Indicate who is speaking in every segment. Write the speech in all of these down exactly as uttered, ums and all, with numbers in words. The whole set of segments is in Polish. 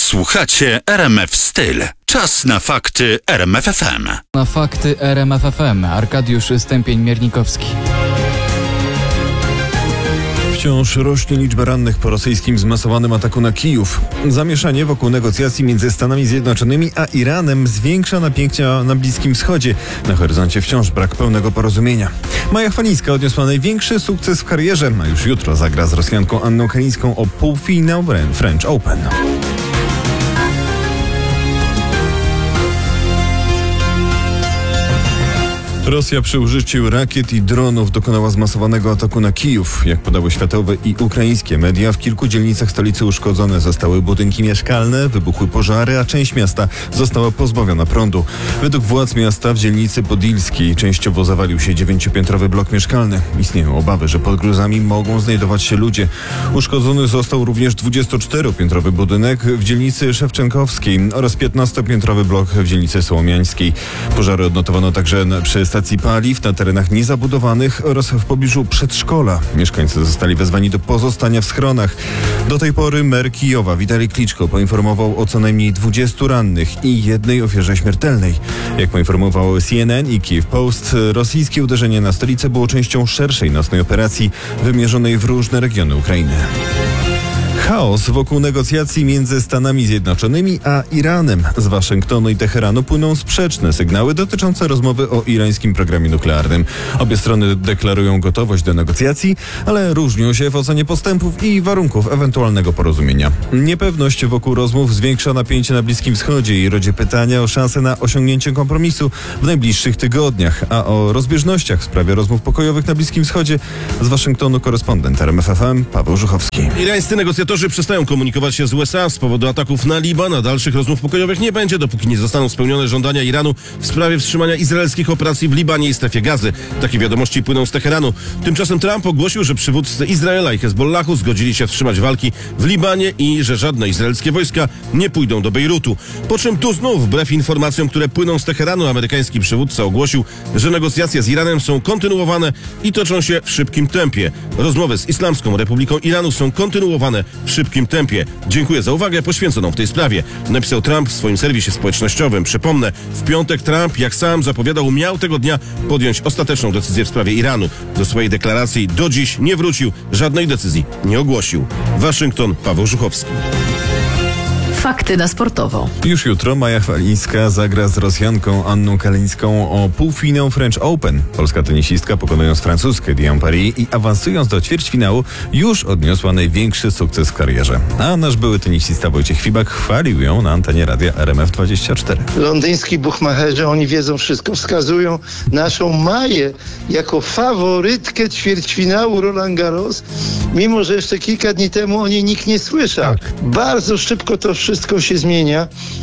Speaker 1: Słuchacie R M F Styl. Czas na fakty R M F F M.
Speaker 2: Na fakty R M F F M. Arkadiusz Stępień-Miernikowski.
Speaker 3: Wciąż rośnie liczba rannych po rosyjskim zmasowanym ataku na Kijów. Zamieszanie wokół negocjacji między Stanami Zjednoczonymi a Iranem zwiększa napięcia na Bliskim Wschodzie. Na horyzoncie wciąż brak pełnego porozumienia. Maja Chwalińska odniosła największy sukces w karierze, a już jutro zagra z Rosjanką Anną Kalińską o półfinał French Open. Rosja przy użyciu rakiet i dronów dokonała zmasowanego ataku na Kijów. Jak podały światowe i ukraińskie media, w kilku dzielnicach stolicy uszkodzone zostały budynki mieszkalne, wybuchły pożary, a część miasta została pozbawiona prądu. Według władz miasta w dzielnicy Podilskiej częściowo zawalił się dziewięciopiętrowy blok mieszkalny. Istnieją obawy, że pod gruzami mogą znajdować się ludzie. Uszkodzony został również dwudziestoczteropiętrowy budynek w dzielnicy Szewczenkowskiej oraz piętnastopiętrowy blok w dzielnicy Sołomiańskiej. Pożary odnotowano także przy stacji paliw, na terenach niezabudowanych oraz w pobliżu przedszkola. Mieszkańcy zostali wezwani do pozostania w schronach. Do tej pory mer Kijowa Witalij Kliczko poinformował o co najmniej dwudziestu rannych i jednej ofierze śmiertelnej. Jak poinformowały C N N i Kyiv Post, rosyjskie uderzenie na stolicę było częścią szerszej nocnej operacji wymierzonej w różne regiony Ukrainy. Chaos wokół negocjacji między Stanami Zjednoczonymi a Iranem. Z Waszyngtonu i Teheranu płyną sprzeczne sygnały dotyczące rozmowy o irańskim programie nuklearnym. Obie strony deklarują gotowość do negocjacji, ale różnią się w ocenie postępów i warunków ewentualnego porozumienia. Niepewność wokół rozmów zwiększa napięcie na Bliskim Wschodzie i rodzi pytania o szansę na osiągnięcie kompromisu w najbliższych tygodniach. A o rozbieżnościach w sprawie rozmów pokojowych na Bliskim Wschodzie z Waszyngtonu korespondent R M F F M Paweł Żuchowski.
Speaker 4: Irańscy negocjatorzy przestają komunikować się z U S A z powodu ataków na Liban, a dalszych rozmów pokojowych nie będzie, dopóki nie zostaną spełnione żądania Iranu w sprawie wstrzymania izraelskich operacji w Libanie i strefie Gazy. Takie wiadomości płyną z Teheranu. Tymczasem Trump ogłosił, że przywódcy Izraela i Hezbollahu zgodzili się wstrzymać walki w Libanie i że żadne izraelskie wojska nie pójdą do Bejrutu. Po czym tu znów, wbrew informacjom, które płyną z Teheranu, amerykański przywódca ogłosił, że negocjacje z Iranem są kontynuowane i toczą się w szybkim tempie. Rozmowy z Islamską Republiką Iranu są kontynuowane w szybkim tempie. Dziękuję za uwagę poświęconą w tej sprawie, napisał Trump w swoim serwisie społecznościowym. Przypomnę, w piątek Trump, jak sam zapowiadał, miał tego dnia podjąć ostateczną decyzję w sprawie Iranu. Do swojej deklaracji do dziś nie wrócił, żadnej decyzji nie ogłosił. Waszyngton, Paweł Żuchowski.
Speaker 5: Fakty na sportowo.
Speaker 3: Już jutro Maja Chwalińska zagra z Rosjanką Anną Kalińską o półfinał French Open. Polska tenisistka, pokonując francuskę Diane Paris i awansując do ćwierćfinału, już odniosła największy sukces w karierze. A nasz były tenisista Wojciech Fibak chwalił ją na antenie radia R M F dwadzieścia cztery.
Speaker 6: Londyński buchmacherzy, oni wiedzą wszystko, wskazują naszą Maję jako faworytkę ćwierćfinału Roland Garros, mimo że jeszcze kilka dni temu o niej nikt nie słyszał. Tak. Bardzo szybko to wszystko się zmienia.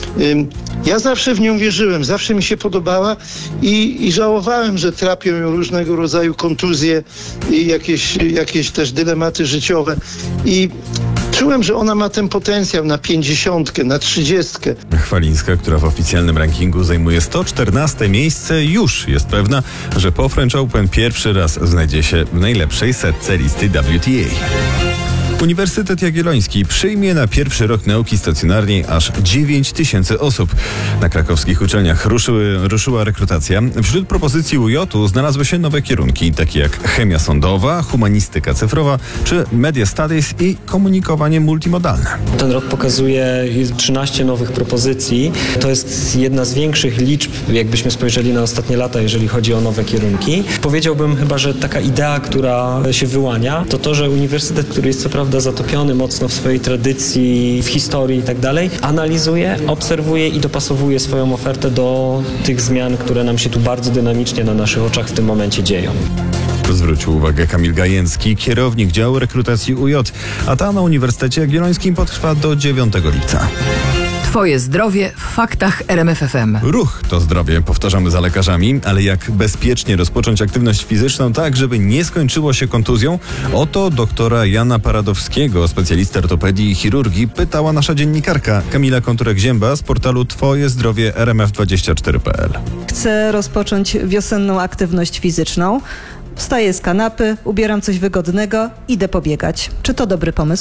Speaker 6: Ja zawsze w nią wierzyłem, zawsze mi się podobała i, i żałowałem, że trapią ją różnego rodzaju kontuzje i jakieś, jakieś też dylematy życiowe. I czułem, że ona ma ten potencjał na pięćdziesiątkę, na trzydziestkę.
Speaker 3: Chwalińska, która w oficjalnym rankingu zajmuje sto czternaste miejsce, już jest pewna, że po French Open pierwszy raz znajdzie się w najlepszej setce listy W T A. Uniwersytet Jagielloński przyjmie na pierwszy rok nauki stacjonarnej aż dziewięć tysięcy osób. Na krakowskich uczelniach ruszyły, ruszyła rekrutacja. Wśród propozycji U J-u znalazły się nowe kierunki, takie jak chemia sądowa, humanistyka cyfrowa czy media studies i komunikowanie multimodalne.
Speaker 7: Ten rok pokazuje trzynaście nowych propozycji. To jest jedna z większych liczb, jakbyśmy spojrzeli na ostatnie lata, jeżeli chodzi o nowe kierunki. Powiedziałbym chyba, że taka idea, która się wyłania, to to, że uniwersytet, który jest co prawda zatopiony mocno w swojej tradycji, w historii i tak dalej, analizuje, obserwuje i dopasowuje swoją ofertę do tych zmian, które nam się tu bardzo dynamicznie na naszych oczach w tym momencie dzieją.
Speaker 3: Zwrócił uwagę Kamil Gajęcki, kierownik działu rekrutacji U J, a ta na Uniwersytecie Jagiellońskim potrwa do dziewiątego lipca.
Speaker 5: Twoje zdrowie w faktach R M F F M.
Speaker 3: Ruch to zdrowie, powtarzamy za lekarzami, ale jak bezpiecznie rozpocząć aktywność fizyczną tak, żeby nie skończyło się kontuzją? Oto doktora Jana Paradowskiego, specjalista ortopedii i chirurgii, pytała nasza dziennikarka Kamila Konturek-Zięba z portalu Twoje zdrowie R M F dwadzieścia cztery kropka p l.
Speaker 8: Chcę rozpocząć wiosenną aktywność fizyczną. Wstaję z kanapy, ubieram coś wygodnego, idę pobiegać. Czy to dobry pomysł?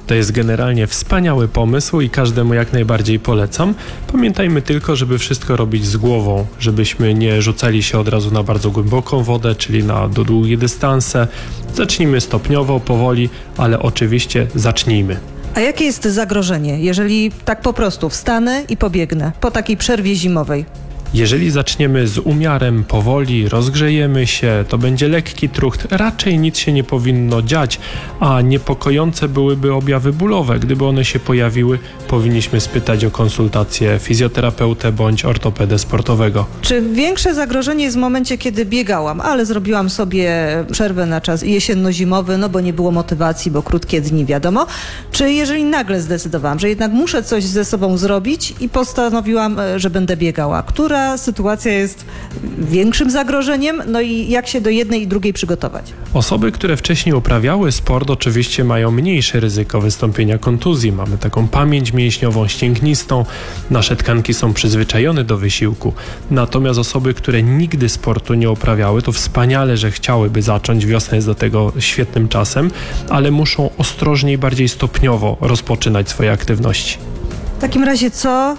Speaker 9: To jest generalnie wspaniały pomysł i każdemu jak najbardziej polecam. Pamiętajmy tylko, żeby wszystko robić z głową, żebyśmy nie rzucali się od razu na bardzo głęboką wodę, czyli na do długie dystanse. Zacznijmy stopniowo, powoli, ale oczywiście zacznijmy.
Speaker 8: A jakie jest zagrożenie, jeżeli tak po prostu wstanę i pobiegnę po takiej przerwie zimowej?
Speaker 9: Jeżeli zaczniemy z umiarem, powoli, rozgrzejemy się, to będzie lekki trucht, raczej nic się nie powinno dziać, a niepokojące byłyby objawy bólowe. Gdyby one się pojawiły, powinniśmy spytać o konsultację fizjoterapeutę bądź ortopedę sportowego.
Speaker 8: Czy większe zagrożenie jest w momencie, kiedy biegałam, ale zrobiłam sobie przerwę na czas jesienno-zimowy, no bo nie było motywacji, bo krótkie dni, wiadomo. Czy jeżeli nagle zdecydowałam, że jednak muszę coś ze sobą zrobić i postanowiłam, że będę biegała, która sytuacja jest większym zagrożeniem, no i jak się do jednej i drugiej przygotować?
Speaker 9: Osoby, które wcześniej uprawiały sport, oczywiście mają mniejsze ryzyko wystąpienia kontuzji. Mamy taką pamięć mięśniową, ścięgnistą, nasze tkanki są przyzwyczajone do wysiłku. Natomiast osoby, które nigdy sportu nie uprawiały, to wspaniale, że chciałyby zacząć, wiosna jest do tego świetnym czasem, ale muszą ostrożniej, bardziej stopniowo rozpoczynać swoje aktywności.
Speaker 8: W takim razie co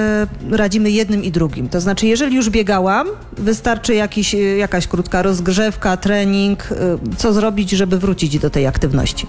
Speaker 8: y, radzimy jednym i drugim? To znaczy, jeżeli już biegałam, wystarczy jakiś, jakaś krótka rozgrzewka, trening. Y, co zrobić, żeby wrócić do tej aktywności?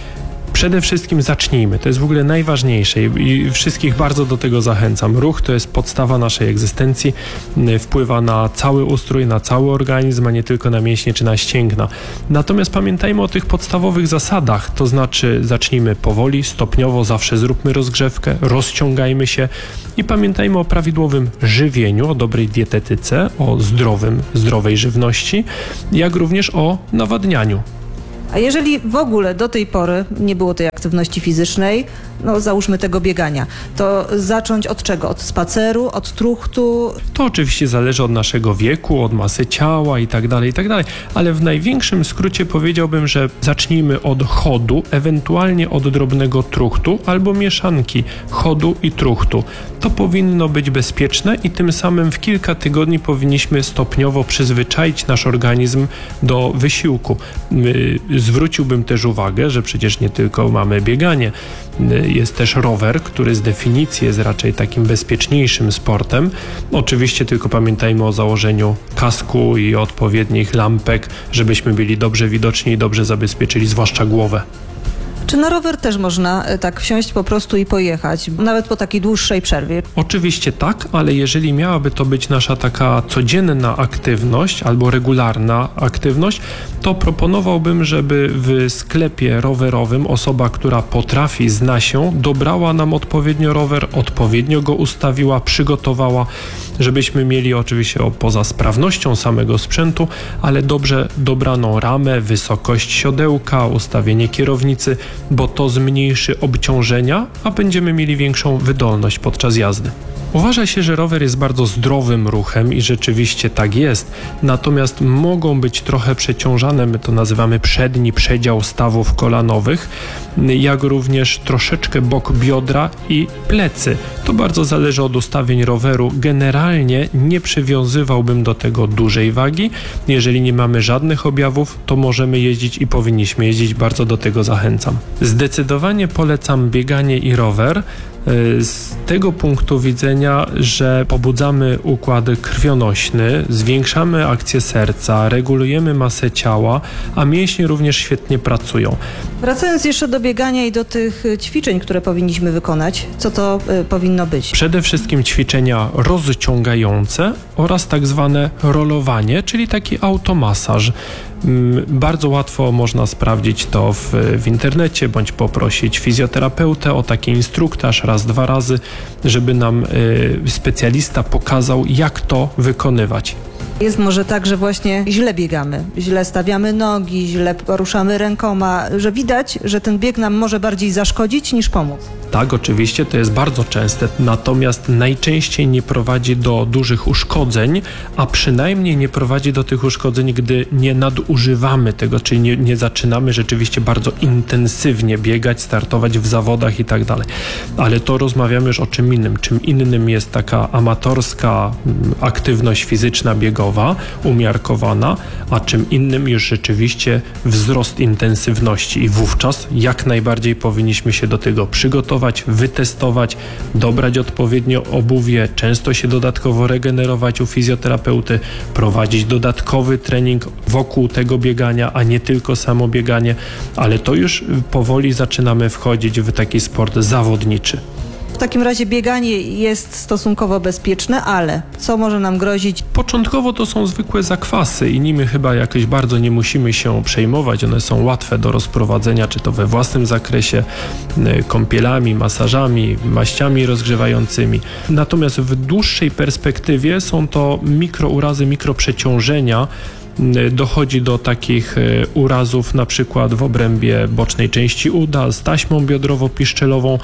Speaker 9: Przede wszystkim zacznijmy. To jest w ogóle najważniejsze i wszystkich bardzo do tego zachęcam. Ruch to jest podstawa naszej egzystencji, wpływa na cały ustrój, na cały organizm, a nie tylko na mięśnie czy na ścięgna. Natomiast pamiętajmy o tych podstawowych zasadach, to znaczy zacznijmy powoli, stopniowo, zawsze zróbmy rozgrzewkę, rozciągajmy się i pamiętajmy o prawidłowym żywieniu, o dobrej dietetyce, o zdrowym, zdrowej żywności, jak również o nawadnianiu.
Speaker 8: A jeżeli w ogóle do tej pory nie było tej aktywności fizycznej, no załóżmy tego biegania, to zacząć od czego? Od spaceru, od truchtu?
Speaker 9: To oczywiście zależy od naszego wieku, od masy ciała i tak dalej, i tak dalej, ale w największym skrócie powiedziałbym, że zacznijmy od chodu, ewentualnie od drobnego truchtu albo mieszanki chodu i truchtu. To powinno być bezpieczne i tym samym w kilka tygodni powinniśmy stopniowo przyzwyczaić nasz organizm do wysiłku. Zwróciłbym też uwagę, że przecież nie tylko mamy bieganie, jest też rower, który z definicji jest raczej takim bezpieczniejszym sportem. Oczywiście tylko pamiętajmy o założeniu kasku i odpowiednich lampek, żebyśmy byli dobrze widoczni i dobrze zabezpieczyli zwłaszcza głowę.
Speaker 8: Czy na rower też można tak wsiąść po prostu i pojechać, nawet po takiej dłuższej przerwie?
Speaker 9: Oczywiście tak, ale jeżeli miałaby to być nasza taka codzienna aktywność albo regularna aktywność, to proponowałbym, żeby w sklepie rowerowym osoba, która potrafi, zna się, dobrała nam odpowiednio rower, odpowiednio go ustawiła, przygotowała, żebyśmy mieli oczywiście o, poza sprawnością samego sprzętu, ale dobrze dobraną ramę, wysokość siodełka, ustawienie kierownicy, bo to zmniejszy obciążenia, a będziemy mieli większą wydolność podczas jazdy. Uważa się, że rower jest bardzo zdrowym ruchem i rzeczywiście tak jest, natomiast mogą być trochę przeciążane, my to nazywamy przedni przedział stawów kolanowych, jak również troszeczkę bok biodra i plecy. To bardzo zależy od ustawień roweru. Generalnie nie przywiązywałbym do tego dużej wagi. Jeżeli nie mamy żadnych objawów, to możemy jeździć i powinniśmy jeździć, bardzo do tego zachęcam. Zdecydowanie polecam bieganie i rower. Z tego punktu widzenia, że pobudzamy układ krwionośny, zwiększamy akcję serca, regulujemy masę ciała, a mięśnie również świetnie pracują.
Speaker 8: Wracając jeszcze do biegania i do tych ćwiczeń, które powinniśmy wykonać, co to y, powinno być?
Speaker 9: Przede wszystkim ćwiczenia rozciągające oraz tak zwane rolowanie, czyli taki automasaż. Bardzo łatwo można sprawdzić to w, w internecie, bądź poprosić fizjoterapeutę o taki instruktaż raz, dwa razy, żeby nam y, specjalista pokazał, jak to wykonywać.
Speaker 8: Jest może tak, że właśnie źle biegamy, źle stawiamy nogi, źle poruszamy rękoma, że widać, że ten bieg nam może bardziej zaszkodzić niż pomóc.
Speaker 9: Tak, oczywiście to jest bardzo częste, natomiast najczęściej nie prowadzi do dużych uszkodzeń, a przynajmniej nie prowadzi do tych uszkodzeń, gdy nie nadużywamy tego, czyli nie, nie zaczynamy rzeczywiście bardzo intensywnie biegać, startować w zawodach i tak dalej. Ale to rozmawiamy już o czym innym. Czym innym jest taka amatorska aktywność fizyczna biegowa, umiarkowana, a czym innym już rzeczywiście wzrost intensywności i wówczas jak najbardziej powinniśmy się do tego przygotować, wytestować, dobrać odpowiednio obuwie, często się dodatkowo regenerować u fizjoterapeuty, prowadzić dodatkowy trening wokół tego biegania, a nie tylko samo bieganie, ale to już powoli zaczynamy wchodzić w taki sport zawodniczy.
Speaker 8: W takim razie bieganie jest stosunkowo bezpieczne, ale co może nam grozić?
Speaker 9: Początkowo to są zwykłe zakwasy i nimi chyba jakoś bardzo nie musimy się przejmować. One są łatwe do rozprowadzenia, czy to we własnym zakresie, kąpielami, masażami, maściami rozgrzewającymi. Natomiast w dłuższej perspektywie są to mikrourazy, mikroprzeciążenia. Dochodzi do takich urazów na przykład w obrębie bocznej części uda z taśmą biodrowo-piszczelową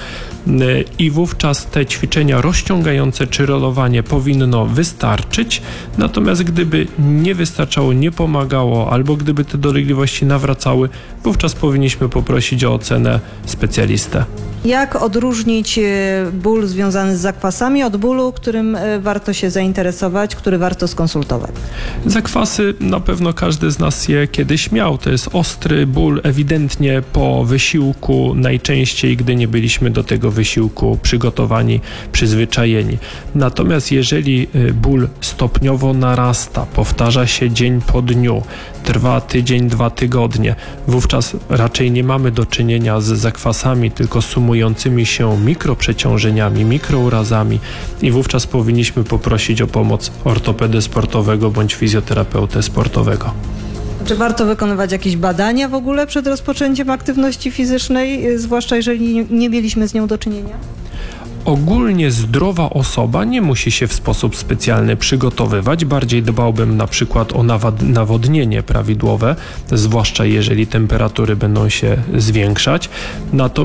Speaker 9: i wówczas te ćwiczenia rozciągające czy rolowanie powinno wystarczyć, natomiast gdyby nie wystarczało, nie pomagało albo gdyby te dolegliwości nawracały, wówczas powinniśmy poprosić o ocenę specjalistę.
Speaker 8: Jak odróżnić ból związany z zakwasami od bólu, którym warto się zainteresować, który warto skonsultować?
Speaker 9: Zakwasy na pewno każdy z nas je kiedyś miał. To jest ostry ból ewidentnie po wysiłku, najczęściej gdy nie byliśmy do tego wysiłku przygotowani, przyzwyczajeni. Natomiast jeżeli ból stopniowo narasta, powtarza się dzień po dniu, trwa tydzień, dwa tygodnie, wówczas raczej nie mamy do czynienia z zakwasami, tylko sumującymi się mikroprzeciążeniami, mikrourazami i wówczas powinniśmy poprosić o pomoc ortopedy sportowego bądź fizjoterapeutę sportowego.
Speaker 8: Czy warto wykonywać jakieś badania w ogóle przed rozpoczęciem aktywności fizycznej, zwłaszcza jeżeli nie mieliśmy z nią do czynienia?
Speaker 9: Ogólnie zdrowa osoba nie musi się w sposób specjalny przygotowywać. Bardziej dbałbym na przykład o nawodnienie prawidłowe, zwłaszcza jeżeli temperatury będą się zwiększać. Natomiast